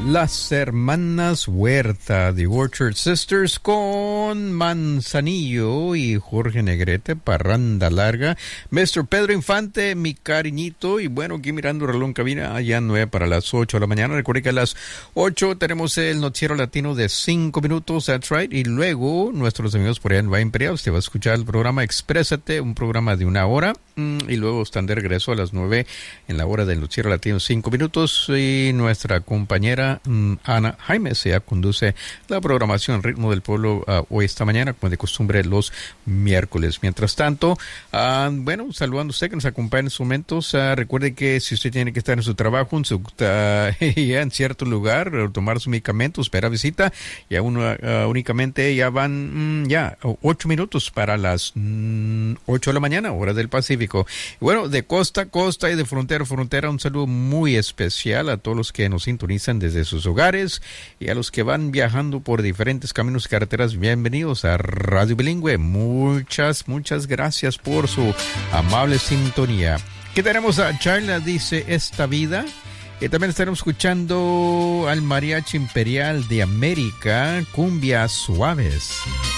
Las hermanas Huerta, The Orchard Sisters, con Manzanillo y Jorge Negrete, Parranda Larga, Mr. Pedro Infante, Mi Cariñito, y bueno, aquí mirando el reloj en cabina, ya 9 para las 8 de la mañana. Recuerden que a las 8 tenemos el noticiero latino de 5 minutos, that's right, y luego nuestros amigos por allá en Valle Imperial, usted va a escuchar el programa Exprésate, un programa de 1 hora, y luego están de regreso a las 9 en la hora del noticiero latino 5 minutos, y nuestra compañera Ana Jaime se conduce la programación Ritmo del Pueblo hoy esta mañana, como de costumbre los miércoles. Mientras tanto, bueno, saludando a usted que nos acompaña en estos momentos, recuerde que si usted tiene que estar en su trabajo, ya en cierto lugar, tomar su medicamento, espera visita, ya únicamente ya van 8 minutos para las 8 de la mañana, hora del Pacífico. Y bueno, de costa a costa y de frontera a frontera, un saludo muy especial a todos los que nos sintonizan desde sus hogares y a los que van viajando por diferentes caminos y carreteras. Bienvenidos a Radio Bilingüe. Muchas gracias por su amable sintonía. ¿Qué tenemos? A Charla dice Esta Vida. Y también estaremos escuchando al Mariachi Imperial de América, Cumbias Suaves.